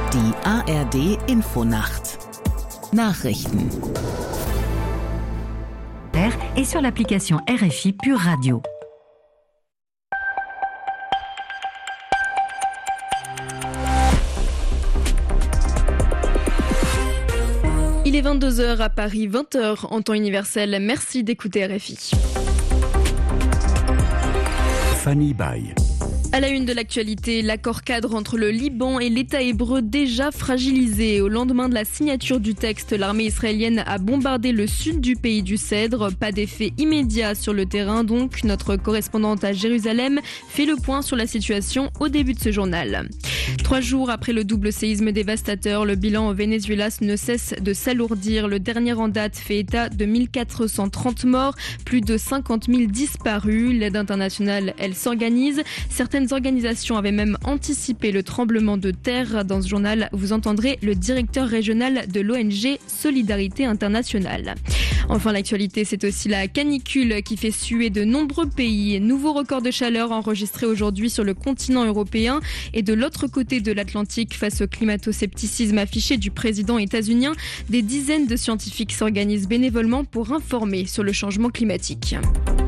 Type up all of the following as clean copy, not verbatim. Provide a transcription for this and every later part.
Die ARD Infonacht. Nachrichten. Et sur l'application RFI Pure Radio. Il est 22h à Paris, 20h en temps universel. Merci d'écouter RFI. Fanny Baye. À la une de l'actualité, l'accord cadre entre le Liban et l'État hébreu déjà fragilisé. Au lendemain de la signature du texte, l'armée israélienne a bombardé le sud du pays du Cèdre. Pas d'effet immédiat sur le terrain, donc notre correspondante à Jérusalem fait le point sur la situation au début de ce journal. 3 jours après le double séisme dévastateur, le bilan au Venezuela ne cesse de s'alourdir. Le dernier en date fait état de 1430 morts, plus de 50 000 disparus. L'aide internationale, elle s'organise. Certaines organisations avaient même anticipé le tremblement de terre. Dans ce journal, vous entendrez le directeur régional de l'ONG Solidarité Internationale. Enfin, l'actualité, c'est aussi la canicule qui fait suer de nombreux pays. Nouveau record de chaleur enregistré aujourd'hui sur le continent européen et de l'autre côté de l'Atlantique face au climato-scepticisme affiché du président états-unien. Des dizaines de scientifiques s'organisent bénévolement pour informer sur le changement climatique.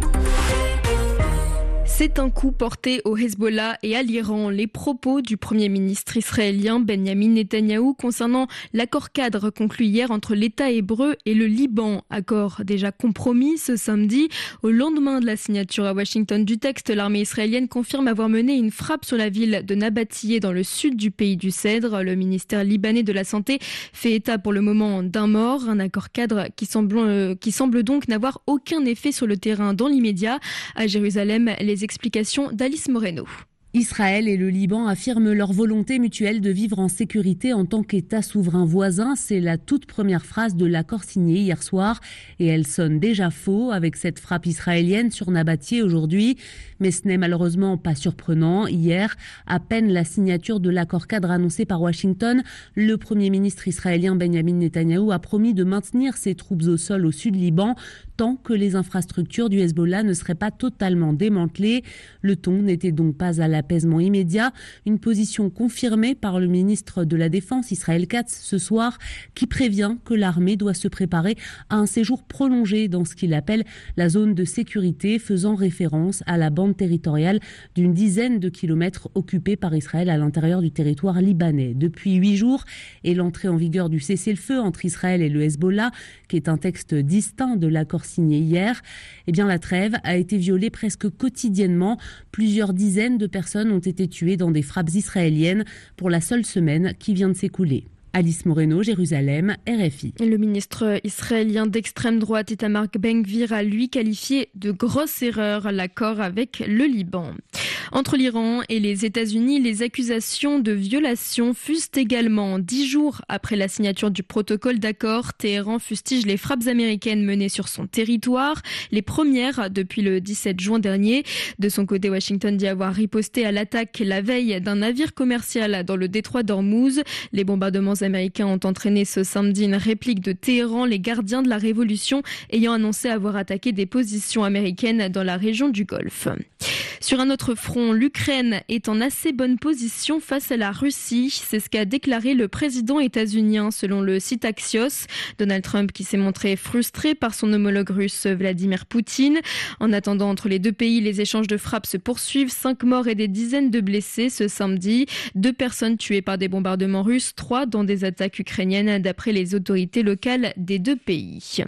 C'est un coup porté au Hezbollah et à l'Iran. Les propos du Premier ministre israélien Benjamin Netanyahou concernant l'accord cadre conclu hier entre l'État hébreu et le Liban. Accord déjà compromis ce samedi. Au lendemain de la signature à Washington du texte, l'armée israélienne confirme avoir mené une frappe sur la ville de Nabatiyeh dans le sud du pays du Cèdre. Le ministère libanais de la Santé fait état pour le moment d'un mort. Un accord cadre qui semble donc n'avoir aucun effet sur le terrain dans l'immédiat. À Jérusalem, les explications d'Alice Moreno. Israël et le Liban affirment leur volonté mutuelle de vivre en sécurité en tant qu'État souverain voisin. C'est la toute première phrase de l'accord signé hier soir et elle sonne déjà faux avec cette frappe israélienne sur Nabatiyeh aujourd'hui. Mais ce n'est malheureusement pas surprenant. Hier, à peine la signature de l'accord cadre annoncé par Washington, le Premier ministre israélien Benjamin Netanyahou a promis de maintenir ses troupes au sol au sud Liban tant que les infrastructures du Hezbollah ne seraient pas totalement démantelées. Le ton n'était donc pas à l'apaisement immédiat, une position confirmée par le ministre de la Défense Israël Katz ce soir, qui prévient que l'armée doit se préparer à un séjour prolongé dans ce qu'il appelle la zone de sécurité, faisant référence à la bande territoriale d'une dizaine de kilomètres occupée par Israël à l'intérieur du territoire libanais. Depuis 8 jours et l'entrée en vigueur du cessez-le-feu entre Israël et le Hezbollah, qui est un texte distinct de l'accord signé hier, la trêve a été violée presque quotidiennement. Plusieurs dizaines de personnes ont été tuées dans des frappes israéliennes pour la seule semaine qui vient de s'écouler. Alice Moreno, Jérusalem, RFI. Le ministre israélien d'extrême droite Itamar Ben-Gvir a lui qualifié de grosse erreur l'accord avec le Liban. Entre l'Iran et les États-Unis, les accusations de violation fusent également. 10 jours après la signature du protocole d'accord, Téhéran fustige les frappes américaines menées sur son territoire, les premières depuis le 17 juin dernier. De son côté, Washington dit avoir riposté à l'attaque la veille d'un navire commercial dans le détroit d'Ormuz. Les bombardements américains ont entraîné ce samedi une réplique de Téhéran, les gardiens de la révolution ayant annoncé avoir attaqué des positions américaines dans la région du Golfe. Sur un autre front, l'Ukraine est en assez bonne position face à la Russie. C'est ce qu'a déclaré le président états-unien selon le site Axios. Donald Trump qui s'est montré frustré par son homologue russe Vladimir Poutine. En attendant, entre les deux pays, les échanges de frappes se poursuivent. 5 morts et des dizaines de blessés ce samedi. 2 personnes tuées par des bombardements russes, 3 dans des attaques ukrainiennes d'après les autorités locales des deux pays.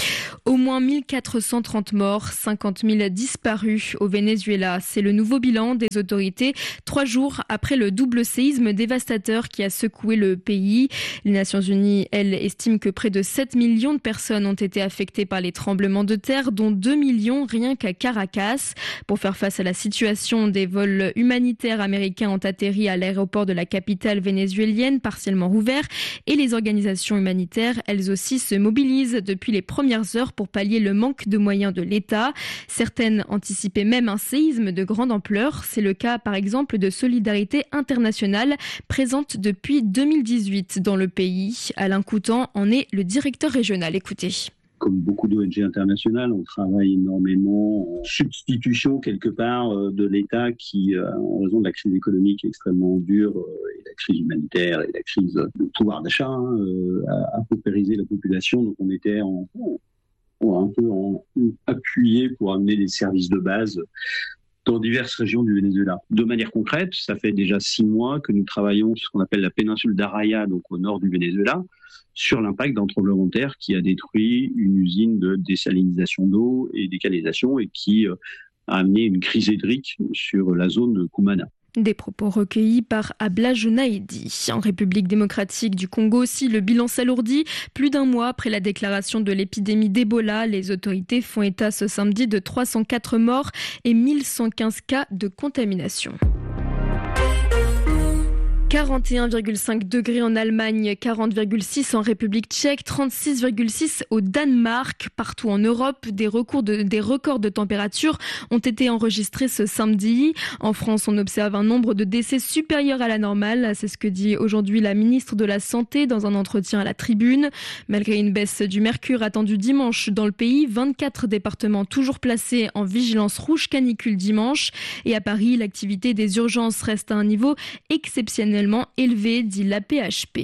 Au moins 1430 morts, 50 000 disparus au Venezuela. C'est le nouveau bilan des autorités 3 jours après le double séisme dévastateur qui a secoué le pays. Les Nations Unies, elles, estiment que près de 7 millions de personnes ont été affectées par les tremblements de terre, dont 2 millions rien qu'à Caracas. Pour faire face à la situation, des vols humanitaires américains ont atterri à l'aéroport de la capitale vénézuélienne, partiellement ouvert, et les organisations humanitaires, elles aussi, se mobilisent depuis les premières heures pour pallier le manque de moyens de l'État. Certaines anticipaient même un séisme de grande ampleur. C'est le cas, par exemple, de Solidarité Internationale, présente depuis 2018 dans le pays. Alain Coutan en est le directeur régional. Écoutez. comme beaucoup d'ONG internationales, on travaille énormément en substitution quelque part de l'État qui, en raison de la crise économique extrêmement dure et la crise humanitaire et la crise de pouvoir d'achat, a paupérisé la population. Donc on était un peu appuyé pour amener des services de base dans diverses régions du Venezuela. De manière concrète, ça fait déjà 6 mois que nous travaillons sur ce qu'on appelle la péninsule d'Araya, donc au nord du Venezuela, sur l'impact d'un tremblement de terre qui a détruit une usine de désalinisation d'eau et décanalisation et qui a amené une crise hydrique sur la zone de Cumana. Des propos recueillis par Abla Jonaidi. En République démocratique du Congo aussi, le bilan s'alourdit. Plus d'1 mois après la déclaration de l'épidémie d'Ebola, les autorités font état ce samedi de 304 morts et 1115 cas de contamination. 41,5 degrés en Allemagne, 40,6 en République tchèque, 36,6 au Danemark. Partout en Europe, des records de température ont été enregistrés ce samedi. En France, on observe un nombre de décès supérieur à la normale. C'est ce que dit aujourd'hui la ministre de la Santé dans un entretien à la Tribune. Malgré une baisse du mercure attendue dimanche dans le pays, 24 départements toujours placés en vigilance rouge canicule dimanche. Et à Paris, l'activité des urgences reste à un niveau exceptionnel élevé, dit l'AP-HP.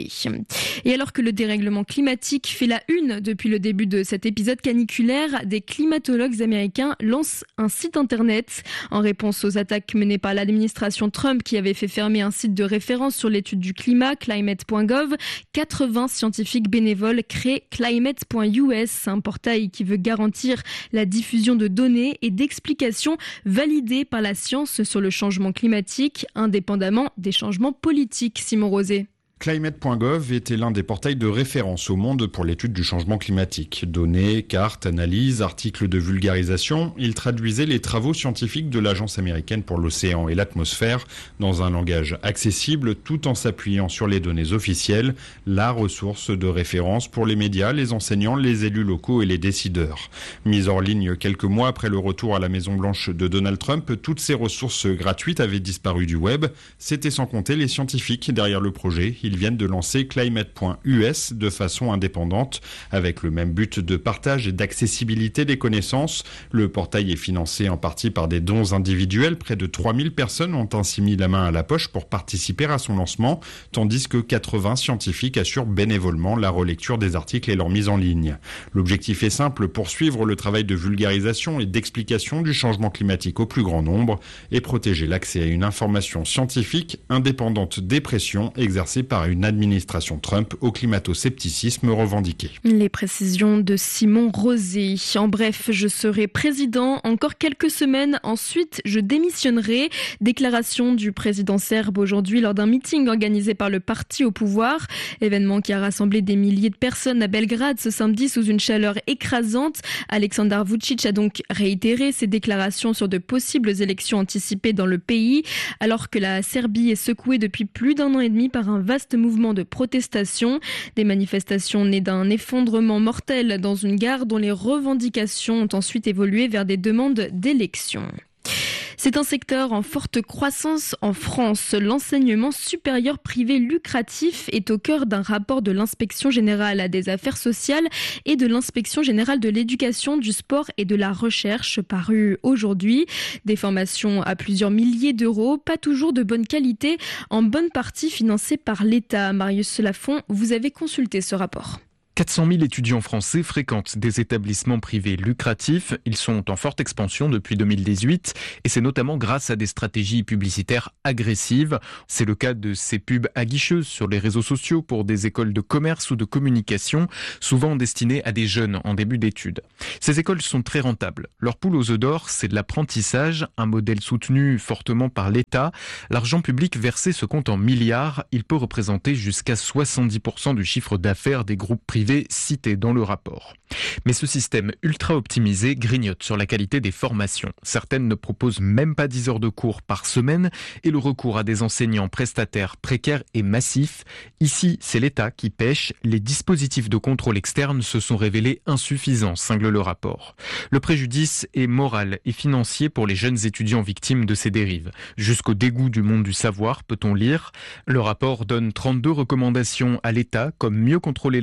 Et alors que le dérèglement climatique fait la une depuis le début de cet épisode caniculaire, des climatologues américains lancent un site internet en réponse aux attaques menées par l'administration Trump qui avait fait fermer un site de référence sur l'étude du climat, climate.gov. 80 scientifiques bénévoles créent climate.us, un portail qui veut garantir la diffusion de données et d'explications validées par la science sur le changement climatique, indépendamment des changements politiques. Simon Rosé. Climate.gov était l'un des portails de référence au monde pour l'étude du changement climatique. Données, cartes, analyses, articles de vulgarisation, il traduisait les travaux scientifiques de l'Agence américaine pour l'océan et l'atmosphère dans un langage accessible tout en s'appuyant sur les données officielles, la ressource de référence pour les médias, les enseignants, les élus locaux et les décideurs. Mise en ligne quelques mois après le retour à la Maison-Blanche de Donald Trump, toutes ces ressources gratuites avaient disparu du web. C'était sans compter les scientifiques derrière le projet. Ils viennent de lancer climate.us de façon indépendante, avec le même but de partage et d'accessibilité des connaissances. Le portail est financé en partie par des dons individuels. Près de 3000 personnes ont ainsi mis la main à la poche pour participer à son lancement, tandis que 80 scientifiques assurent bénévolement la relecture des articles et leur mise en ligne. L'objectif est simple, poursuivre le travail de vulgarisation et d'explication du changement climatique au plus grand nombre et protéger l'accès à une information scientifique indépendante des pressions exercées par une administration Trump au climato-scepticisme revendiqué. Les précisions de Simon Rosé. En bref, je serai président encore quelques semaines, ensuite je démissionnerai. Déclaration du président serbe aujourd'hui lors d'un meeting organisé par le parti au pouvoir. Événement qui a rassemblé des milliers de personnes à Belgrade ce samedi sous une chaleur écrasante. Aleksandar Vučić a donc réitéré ses déclarations sur de possibles élections anticipées dans le pays, alors que la Serbie est secouée depuis plus d'1 an et demi par un vaste mouvement de protestation. Des manifestations nées d'un effondrement mortel dans une gare dont les revendications ont ensuite évolué vers des demandes d'élections. C'est un secteur en forte croissance en France. L'enseignement supérieur privé lucratif est au cœur d'un rapport de l'Inspection générale des affaires sociales et de l'Inspection générale de l'éducation, du sport et de la recherche paru aujourd'hui. Des formations à plusieurs milliers d'euros, pas toujours de bonne qualité, en bonne partie financées par l'État. Marius Lafont, vous avez consulté ce rapport. 400 000 étudiants français fréquentent des établissements privés lucratifs. Ils sont en forte expansion depuis 2018 et c'est notamment grâce à des stratégies publicitaires agressives. C'est le cas de ces pubs aguicheuses sur les réseaux sociaux pour des écoles de commerce ou de communication, souvent destinées à des jeunes en début d'études. Ces écoles sont très rentables. Leur poule aux œufs d'or, c'est de l'apprentissage, un modèle soutenu fortement par l'État. L'argent public versé se compte en milliards. Il peut représenter jusqu'à 70% du chiffre d'affaires des groupes privés cités dans le rapport. Mais ce système ultra optimisé grignote sur la qualité des formations. Certaines ne proposent même pas 10 heures de cours par semaine et le recours à des enseignants prestataires précaires est massif. Ici, c'est l'État qui pêche. Les dispositifs de contrôle externe se sont révélés insuffisants, cingle le rapport. Le préjudice est moral et financier pour les jeunes étudiants victimes de ces dérives. Jusqu'au dégoût du monde du savoir, peut-on lire. Le rapport donne 32 recommandations à l'État, comme mieux contrôler les moyens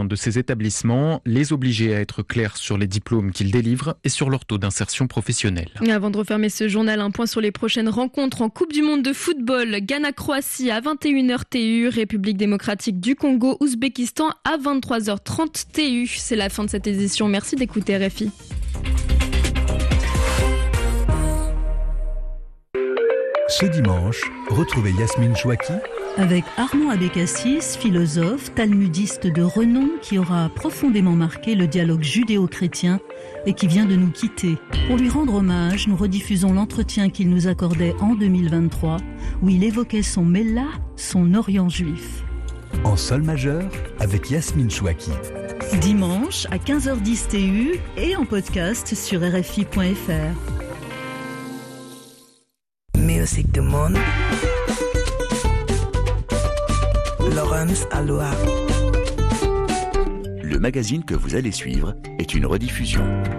de ces établissements, les obliger à être clairs sur les diplômes qu'ils délivrent et sur leur taux d'insertion professionnelle. Avant de refermer ce journal, un point sur les prochaines rencontres en Coupe du Monde de football. Ghana-Croatie à 21h TU, République démocratique du Congo, Ouzbékistan à 23h30 TU. C'est la fin de cette édition. Merci d'écouter RFI. Ce dimanche, retrouvez Yasmine Chouaki avec Armand Abécassis, philosophe, talmudiste de renom qui aura profondément marqué le dialogue judéo-chrétien et qui vient de nous quitter. Pour lui rendre hommage, nous rediffusons l'entretien qu'il nous accordait en 2023 où il évoquait son Mella, son Orient juif. En sol majeur avec Yasmine Chouaki. Dimanche à 15h10 TU et en podcast sur RFI.fr. Musique du monde. Laurence Aloha. Le magazine que vous allez suivre est une rediffusion.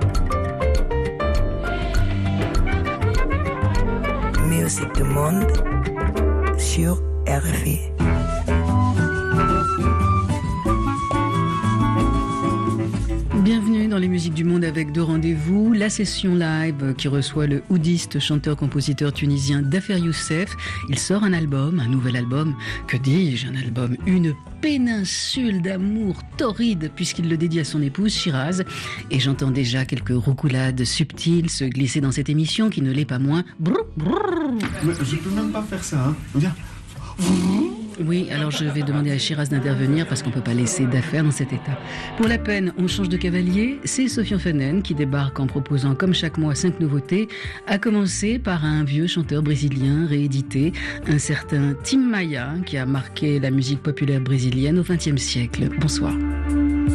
Musique du monde sur RFI. Bienvenue dans les musiques du monde avec deux rendez-vous. La session live qui reçoit le oudiste, chanteur-compositeur tunisien Dafer Youssef. Il sort un album, un nouvel album. Que dis-je, un album, une péninsule d'amour torride puisqu'il le dédie à son épouse Shiraz. Et j'entends déjà quelques roucoulades subtiles se glisser dans cette émission qui ne l'est pas moins. Brrr, brrr. Mais je peux même pas faire ça, hein. Viens. Oui, alors je vais demander à Shiraz d'intervenir parce qu'on ne peut pas laisser d'affaires dans cet état. Pour la peine, on change de cavalier. C'est Sofiane Fenen qui débarque en proposant comme chaque mois 5 nouveautés, à commencer par un vieux chanteur brésilien réédité, un certain Tim Maia qui a marqué la musique populaire brésilienne au XXe siècle. Bonsoir.